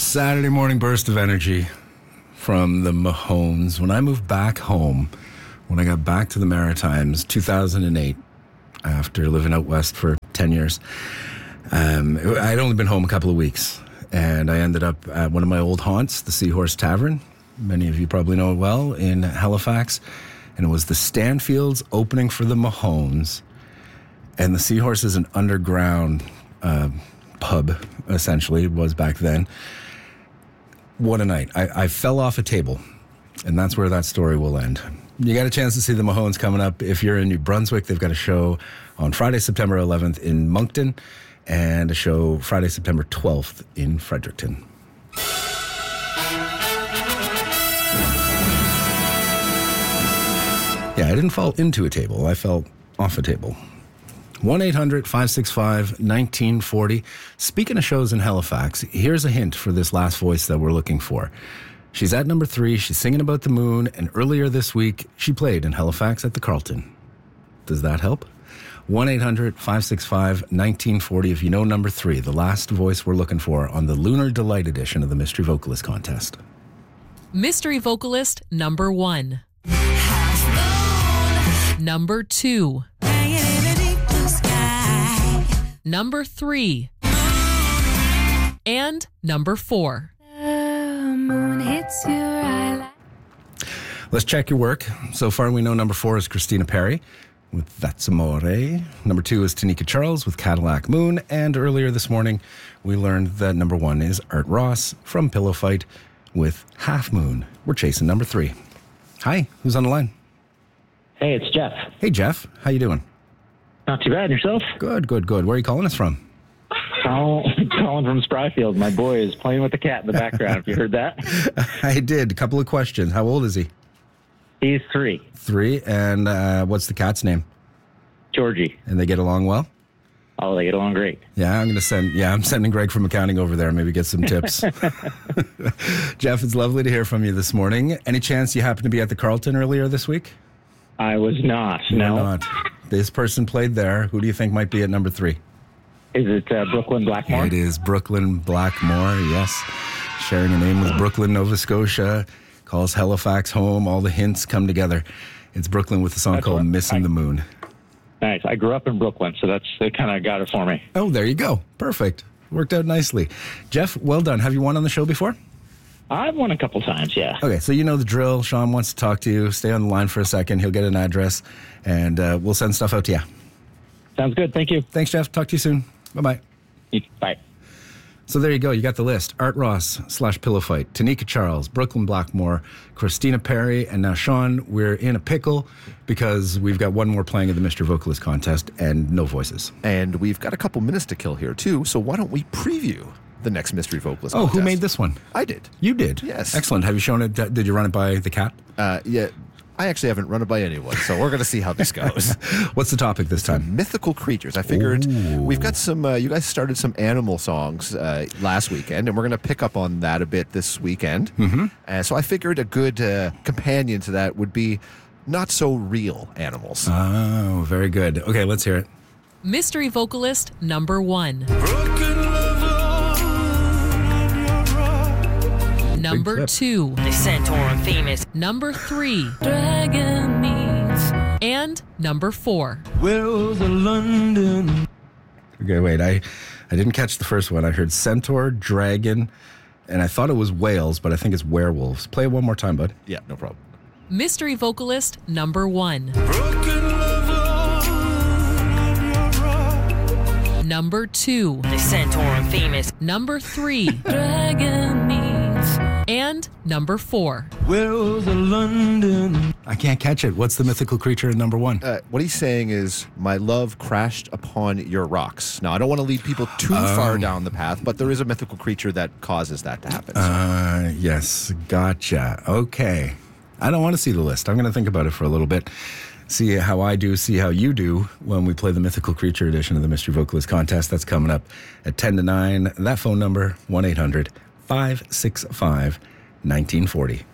Saturday morning burst of energy from the Mahones. When I moved back home, when I got back to the Maritimes, 2008, after living out west for 10 years, I'd only been home a couple of weeks, and I ended up at one of my old haunts, the Seahorse Tavern. Many of you probably know it well, in Halifax. And it was the Stanfields opening for the Mahones. And the Seahorse is an underground pub, essentially. It was back then. What a night. I fell off a table, and that's where that story will end. You got a chance to see the Mahones coming up. If you're in New Brunswick, they've got a show on Friday, September 11th in Moncton, and a show Friday, September 12th in Fredericton. Yeah, I didn't fall into a table. I fell off a table. 1-800-565-1940. Speaking of shows in Halifax, here's a hint for this last voice that we're looking for. She's at number 3. She's singing about the moon. And earlier this week, she played in Halifax at the Carlton. Does that help? 1-800-565-1940 if you know number 3, the last voice we're looking for on the Lunar Delight edition of the Mystery Vocalist Contest. Mystery Vocalist number 1. Number 2. Number 3. And number 4. Let's check your work. So far we know number 4 is Christina Perri with That's Amore. Number 2 is Tanika Charles with Cadillac Moon. And earlier this morning we learned that number 1 is Art Ross from Pillow Fight with Half Moon. We're chasing number 3. Hi, who's on the line? Hey, it's Jeff. Hey, Jeff. How you doing? Not too bad. Yourself? Good. Where are you calling us from? Calling from Spryfield. My boy is playing with the cat in the background. Have you heard that? I did. A couple of questions. How old is he? He's 3. 3. And what's the cat's name? Georgie. And they get along well? Oh, they get along great. Yeah, I'm sending Greg from accounting over there. Maybe get some tips. Jeff, it's lovely to hear from you this morning. Any chance you happened to be at the Carlton earlier this week? I was not. You no. were not. This person played there. Who do you think might be at number 3? Is it Brooklyn Blackmore? It is Brooklyn Blackmore, yes. Sharing a name with Brooklyn, Nova Scotia. Calls Halifax home. All the hints come together. It's Brooklyn with a song called Missing the Moon. Nice. I grew up in Brooklyn, so they kind of got it for me. Oh, there you go. Perfect. Worked out nicely. Jeff, well done. Have you won on the show before? I've won a couple times, yeah. Okay, so you know the drill. Sean wants to talk to you. Stay on the line for a second. He'll get an address, and we'll send stuff out to you. Sounds good. Thank you. Thanks, Jeff. Talk to you soon. Bye-bye. Bye. So there you go. You got the list. Art Ross / Pillow Fight, Tanika Charles, Brooklyn Blackmore, Christina Perri, and now Sean. We're in a pickle because we've got one more playing at the Mr. Vocalist Contest and no voices. And we've got a couple minutes to kill here, too, so why don't we preview the next Mystery Vocalist Contest? Who made this one? I did. You did? Yes. Excellent. Have you shown it? Did you run it by the cat? Yeah. I actually haven't run it by anyone, so we're going to see how this goes. What's the topic this time? Mythical creatures. I figured we've got some, you guys started some animal songs last weekend, and we're going to pick up on that a bit this weekend. Mm-hmm. So I figured a good companion to that would be not so real animals. Oh, very good. Okay, let's hear it. Mystery Vocalist number 1. Number 2. The centaur and famous. Number 3. Dragon meets. And number 4. Where the London? Okay, wait. I didn't catch the first one. I heard centaur, dragon, and I thought it was whales, but I think it's werewolves. Play it one more time, bud. Yeah, no problem. Mystery Vocalist number 1. Number 2. The centaur and famous. Number 3. Dragon meets. And number 4. Where the London? I can't catch it. What's the mythical creature in number 1? What he's saying is, my love crashed upon your rocks. Now, I don't want to lead people too far down the path, but there is a mythical creature that causes that to happen. Yes, gotcha. Okay. I don't want to see the list. I'm going to think about it for a little bit. See how I do, see how you do when we play the Mythical Creature edition of the Mystery Vocalist Contest. That's coming up at 10 to 9. That phone number, 1-800-565-1940.